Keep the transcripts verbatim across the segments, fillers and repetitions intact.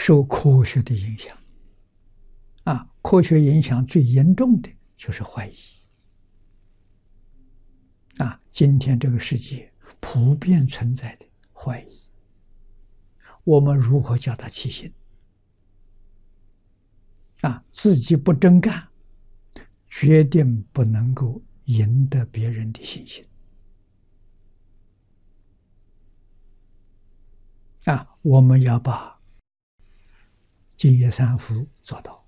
受科学的影响。啊，科学影响最严重的就是怀疑。啊，今天这个世界普遍存在的怀疑，我们如何叫他起心？啊，自己不真干，决定不能够赢得别人的信心。啊，我们要把净业三福做到。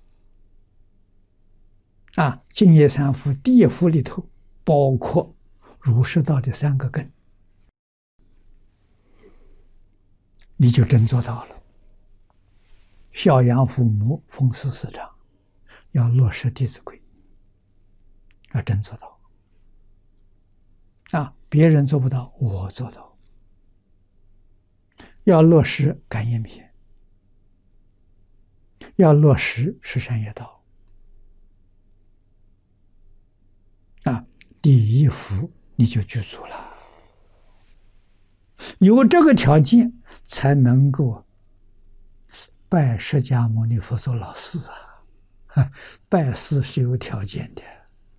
啊，净业三福第一福里头包括儒释道的三个根，你就真做到了。孝养父母，奉事师长，要落实《弟子规》，要真做到。啊，别人做不到，我做到。要落实感应篇，要落实十善业道。啊，第一福你就具足了。有这个条件，才能够拜释迦牟尼佛做老师啊！拜师是有条件的，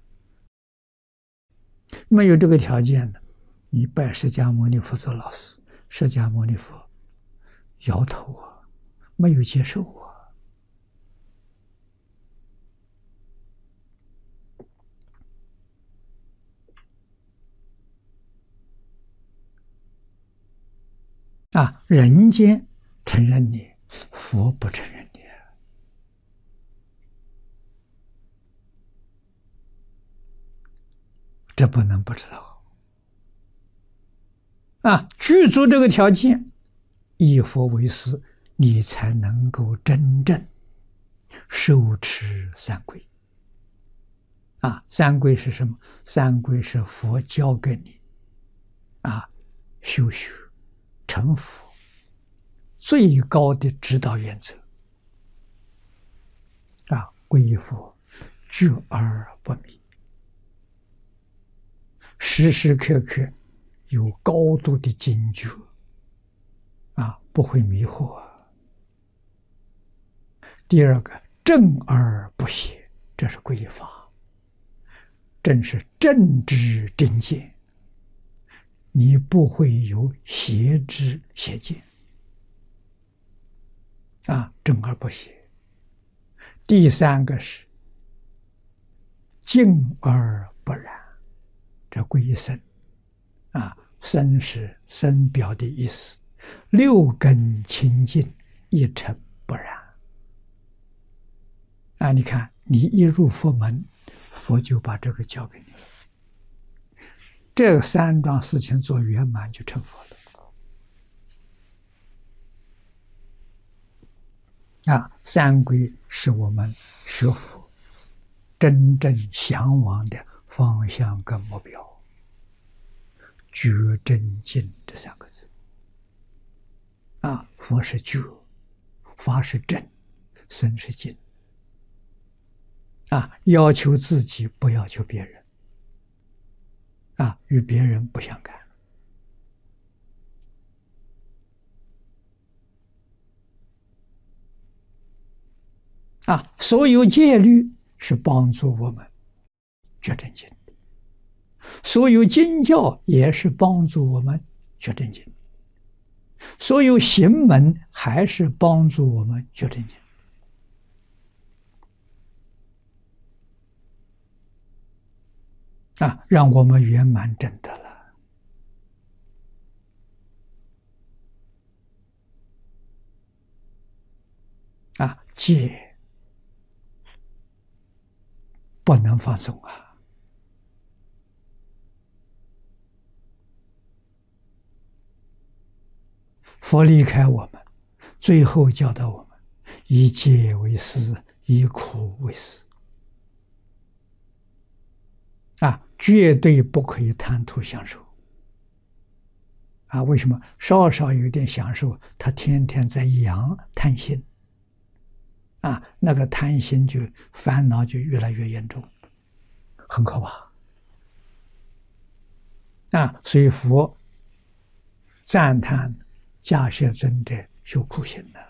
没有这个条件的，你拜释迦牟尼佛做老师，释迦牟尼佛摇头啊，没有接受啊。啊，人间承认你，佛不承认你。这不能不知道。啊，具足这个条件，以佛为师，你才能够真正受持三规。啊，三规是什么？三规是佛教给你啊，修学成佛最高的指导原则。啊，皈依佛，觉而不迷，时时刻刻有高度的警觉，啊，不会迷惑。第二个，正而不邪，这是皈依法，正是正知正见，你不会有邪知邪见。啊，正而不邪。第三个是静而不染，这皈依僧。啊，僧是僧表的意思，六根清净，一尘不染。啊，你看，你一入佛门，佛就把这个交给你了。这三桩事情做圆满，就成佛了。啊，三规是我们学佛真正向往的方向跟目标。觉真净这三个字。啊，佛是觉，法是真，僧是净。啊，要求自己，不要求别人。啊，与别人不相干。啊，所有戒律是帮助我们觉真净的，所有经教也是帮助我们觉真净，所有行门还是帮助我们觉真净。啊，让我们圆满证得了。啊，戒不能放松啊！佛离开我们，最后教导我们：以戒为师，以苦为师。啊，绝对不可以贪图享受。啊，为什么？稍稍有点享受，他天天在养贪心。啊，那个贪心就烦恼就越来越严重，很可怕。啊，所以佛赞叹迦叶尊者修苦行的。